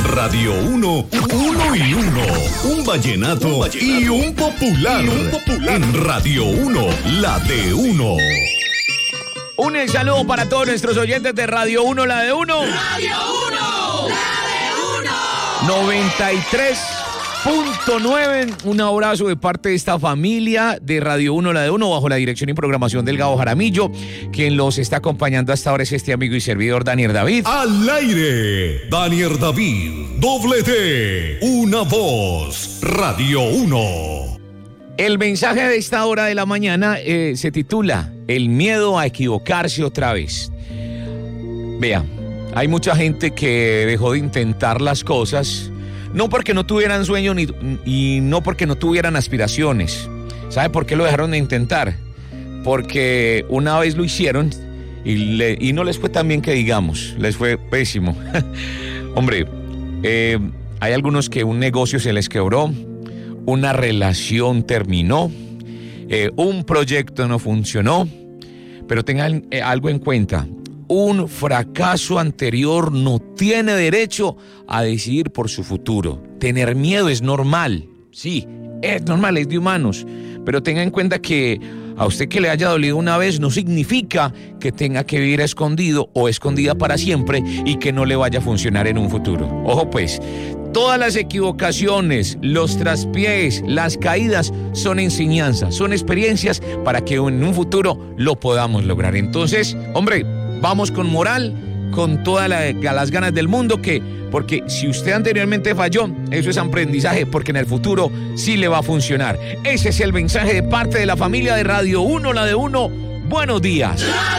Radio 1, uno y uno. Un vallenato y un popular. En Radio 1, la de uno. Un saludo para todos nuestros oyentes de Radio 1, la de uno. Radio 1, la de uno. 93.9. Un abrazo de parte de esta familia de Radio 1, la de uno, bajo la dirección y programación del Gabo Jaramillo. Quien los está acompañando hasta ahora es este amigo y servidor Daniel David. Al aire, Daniel David, doble T, una voz, Radio 1. El mensaje de esta hora de la mañana se titula El miedo a equivocarse otra vez. Vea, hay mucha gente que dejó de intentar las cosas, no porque no tuvieran sueños y no porque no tuvieran aspiraciones. ¿Sabe por qué lo dejaron de intentar? Porque una vez lo hicieron y no les fue tan bien que digamos, les fue pésimo. Hombre, hay algunos que un negocio se les quebró, una relación terminó, un proyecto no funcionó, pero tengan algo en cuenta. Un fracaso anterior no tiene derecho a decidir por su futuro. Tener miedo es normal, sí, es normal, es de humanos, pero tenga en cuenta que a usted que le haya dolido una vez no significa que tenga que vivir escondido o escondida para siempre y que no le vaya a funcionar en un futuro. Ojo pues, todas las equivocaciones, los traspiés, las caídas son enseñanzas, son experiencias para que en un futuro lo podamos lograr. Entonces, hombre, vamos con moral, con todas las ganas del mundo, porque si usted anteriormente falló, eso es aprendizaje, porque en el futuro sí le va a funcionar. Ese es el mensaje de parte de la familia de Radio 1, la de uno. Buenos días.